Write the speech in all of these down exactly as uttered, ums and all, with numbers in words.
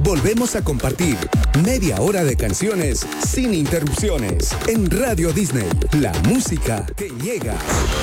volvemos a compartir media hora de canciones sin interrupciones en Radio Disney, la música que llega.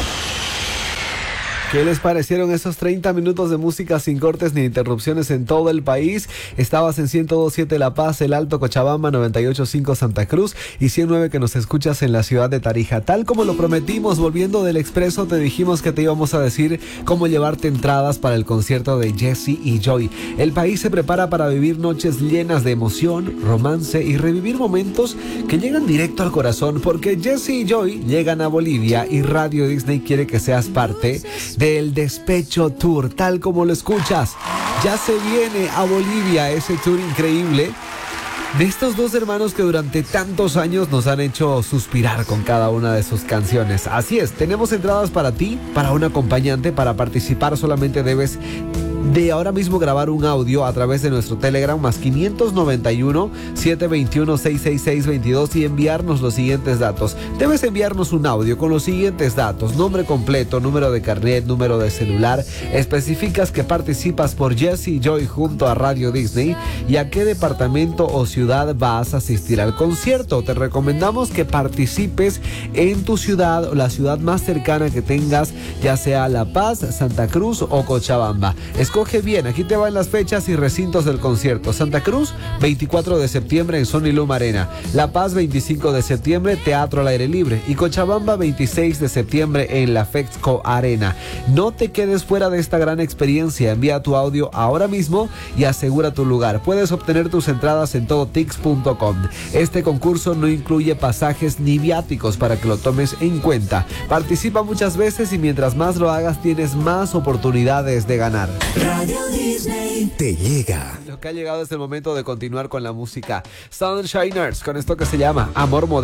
¿Qué les parecieron esos treinta minutos de música sin cortes ni interrupciones en todo el país? Estabas en ciento dos punto siete La Paz, El Alto, Cochabamba, noventa y ocho punto cinco Santa Cruz y ciento nueve que nos escuchas en la ciudad de Tarija. Tal como lo prometimos, volviendo del Expreso, te dijimos que te íbamos a decir cómo llevarte entradas para el concierto de Jessie y Joy. El país se prepara para vivir noches llenas de emoción, romance y revivir momentos que llegan directo al corazón, porque Jessie y Joy llegan a Bolivia y Radio Disney quiere que seas parte del Despecho Tour, tal como lo escuchas. Ya se viene a Bolivia ese tour increíble de estos dos hermanos que durante tantos años nos han hecho suspirar con cada una de sus canciones. Así es, tenemos entradas para ti, para un acompañante. Para participar solamente debes de ahora mismo grabar un audio a través de nuestro Telegram más quinientos noventa y uno, setecientos veintiuno, seiscientos sesenta y seis, veintidós y enviarnos los siguientes datos. Debes enviarnos un audio con los siguientes datos: nombre completo, número de carnet, número de celular. Especificas que participas por Jessie y Joy junto a Radio Disney y a qué departamento o ciudad vas a asistir al concierto. Te recomendamos que participes en tu ciudad o la ciudad más cercana que tengas, ya sea La Paz, Santa Cruz o Cochabamba. Escoge bien, aquí te van las fechas y recintos del concierto. Santa Cruz, veinticuatro de septiembre en Sony Luma Arena. La Paz, veinticinco de septiembre, Teatro al Aire Libre. Y Cochabamba, veintiséis de septiembre en la Fexco Arena. No te quedes fuera de esta gran experiencia. Envía tu audio ahora mismo y asegura tu lugar. Puedes obtener tus entradas en todotix punto com. Este concurso no incluye pasajes ni viáticos, para que lo tomes en cuenta. Participa muchas veces y mientras más lo hagas tienes más oportunidades de ganar. Radio Disney te llega. Lo que ha llegado es el momento de continuar con la música. Sunshiners, con esto que se llama Amor Moderno.